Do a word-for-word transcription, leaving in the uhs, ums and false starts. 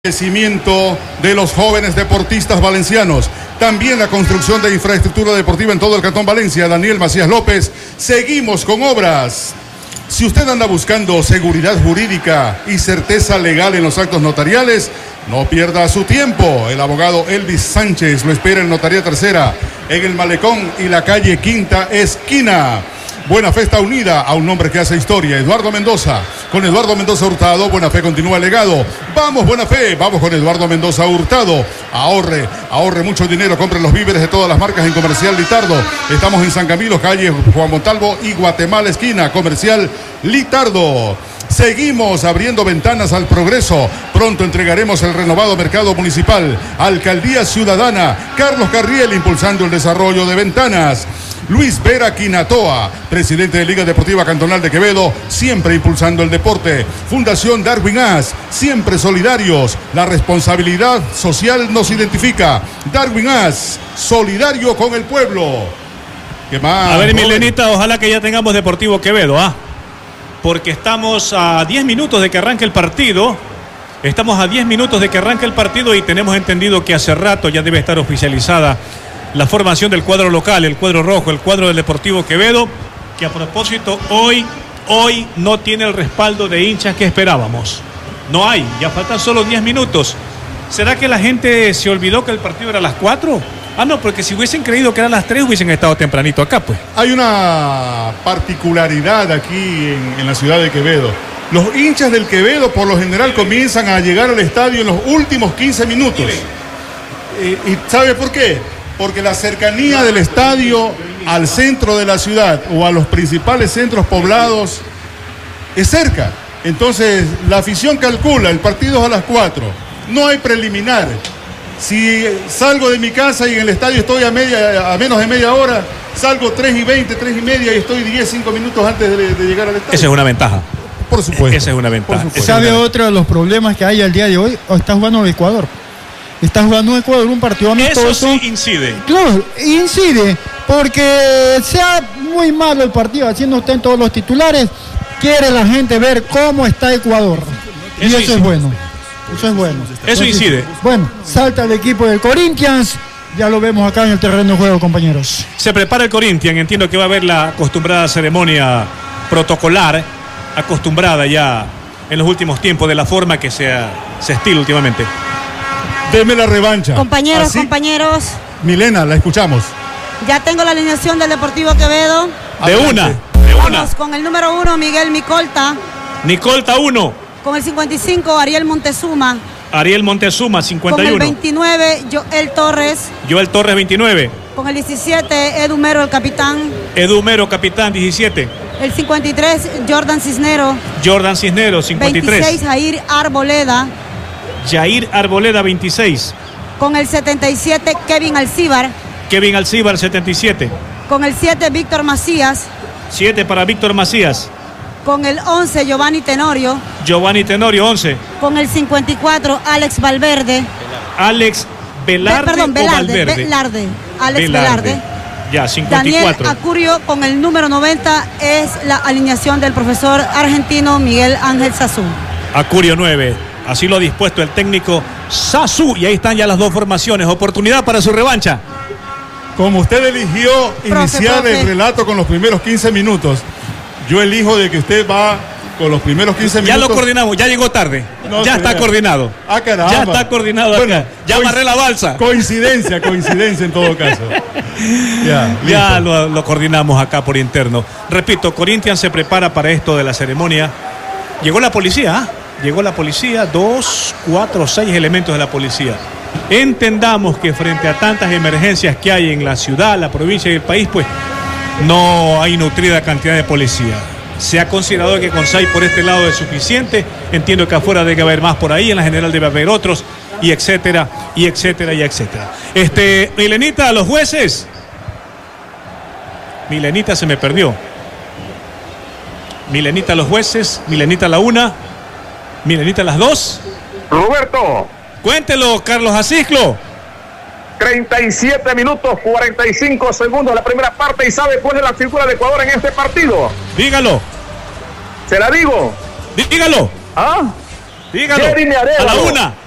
Crecimiento de los jóvenes deportistas valencianos, también la construcción de infraestructura deportiva en todo el Cantón Valencia. Daniel Macías López, seguimos con obras. Si usted anda buscando seguridad jurídica y certeza legal en los actos notariales, no pierda su tiempo. El abogado Elvis Sánchez lo espera en Notaría Tercera, en el Malecón y la calle Quinta Esquina. Buena Fe está unida a un nombre que hace historia, Eduardo Mendoza. Con Eduardo Mendoza Hurtado, Buena Fe continúa el legado. Vamos, Buena Fe, vamos con Eduardo Mendoza Hurtado. Ahorre, ahorre mucho dinero, compre los víveres de todas las marcas en Comercial Litardo. Estamos en San Camilo, calle Juan Montalvo y Guatemala esquina, Comercial Litardo. Seguimos abriendo ventanas al progreso. Pronto entregaremos el renovado mercado municipal. Alcaldía Ciudadana, Carlos Carriel impulsando el desarrollo de ventanas. Luis Vera Quinatoa, presidente de Liga Deportiva Cantonal de Quevedo, siempre impulsando el deporte. Fundación Darwin As, siempre solidarios. La responsabilidad social nos identifica. Darwin As, solidario con el pueblo. ¿Qué más? A ver, Milenita, ojalá que ya tengamos Deportivo Quevedo, ¿ah? Porque estamos a diez minutos de que arranque el partido. Estamos a diez minutos de que arranque el partido y tenemos entendido que hace rato ya debe estar oficializada la formación del cuadro local, el cuadro rojo, el cuadro del Deportivo Quevedo, que a propósito hoy, hoy no tiene el respaldo de hinchas que esperábamos. No hay, ya faltan solo diez minutos. ¿Será que la gente se olvidó que el partido era a las cuatro? Ah, no, porque si hubiesen creído que era a las tres hubiesen estado tempranito acá, pues. Hay una particularidad aquí en, en la ciudad de Quevedo. Los hinchas del Quevedo por lo general comienzan a llegar al estadio en los últimos quince minutos. ¿Y, y sabe por qué? Porque la cercanía del estadio al centro de la ciudad o a los principales centros poblados es cerca. Entonces, la afición calcula, el partido es a las cuatro. No hay preliminar. Si salgo de mi casa y en el estadio estoy a, media, a menos de media hora, salgo tres y veinte, tres y media y estoy diez, cinco minutos antes de, de llegar al estadio. Esa es una ventaja. Por supuesto. Esa es una ventaja. ¿Sabe otro de los problemas que hay al día de hoy? Está jugando el Ecuador. Está jugando Ecuador un partido amistoso. Eso sí incide. Claro, incide, porque sea muy malo el partido, haciendo usted en todos los titulares, quiere la gente ver cómo está Ecuador. Y eso, eso es bueno. Eso es bueno. Eso incide. Bueno, salta el equipo del Corinthians. Ya lo vemos acá en el terreno de juego, compañeros. Se prepara el Corinthians. Entiendo que va a haber la acostumbrada ceremonia protocolar, acostumbrada ya en los últimos tiempos, de la forma que se, se estila últimamente. Deme la revancha. Compañeros, Así, compañeros. Milena, la escuchamos. Ya tengo la alineación del Deportivo Quevedo. De Adelante. una, de Vamos una. con el número uno, Miguel Micolta. Micolta uno. Con el cincuenta y cinco, Ariel Montezuma. Ariel Montezuma, cincuenta y uno. Con el veintinueve, Joel Torres. Joel Torres, veintinueve. Con el diecisiete, Edu Mero, el capitán. Edu Mero, capitán, diecisiete. El cincuenta y tres, Jordan Cisnero. Jordan Cisneros, cincuenta y tres. veintiséis, Jair Arboleda. Jair Arboleda, veintiséis. Con el setenta y siete, Kevin Alcíbar. Kevin Alcíbar, setenta y siete. Con el siete, Víctor Macías. siete para Víctor Macías. Con el once, Giovanni Tenorio. Giovanni Tenorio, once. Con el cincuenta y cuatro, Alex Valverde. Alex Velarde. Be, perdón, Velarde, o Valverde. Velarde. Alex Velarde. Velarde. Ya, cincuenta y cuatro. Daniel Acurio con el número noventa es la alineación del profesor argentino Miguel Ángel Sazú. Acurio nueve. Así lo ha dispuesto el técnico Sazú. Y ahí están ya las dos formaciones. Oportunidad para su revancha. Como usted eligió profe, iniciar profe. el relato con los primeros quince minutos, yo elijo de que usted va con los primeros quince minutos. Ya lo coordinamos, ya llegó tarde. No, ya está coordinado. Ah, caramba. Ya está coordinado bueno, acá. Ya amarré la balsa. Coincidencia, coincidencia en todo caso. Ya, ya lo, lo coordinamos acá por interno. Repito, Corinthians se prepara para esto de la ceremonia. Llegó la policía, ¿ah? Llegó la policía, dos, cuatro, seis elementos de la policía. Entendamos que frente a tantas emergencias que hay en la ciudad, la provincia y el país, pues no hay nutrida cantidad de policía. Se ha considerado que con seis por este lado es suficiente. Entiendo que afuera debe haber más por ahí, en la general debe haber otros, y etcétera, y etcétera, y etcétera. Este, Milenita, los jueces. Milenita se me perdió. Milenita, los jueces. Milenita, la una. Milenita, las dos. Roberto. Cuéntelo, Carlos Asisclo. treinta y siete minutos, cuarenta y cinco segundos la primera parte. ¿Y sabe cuál es la figura de Ecuador en este partido? Dígalo. ¿Se la digo? Dígalo. ¿Ah? Dígalo. A la una.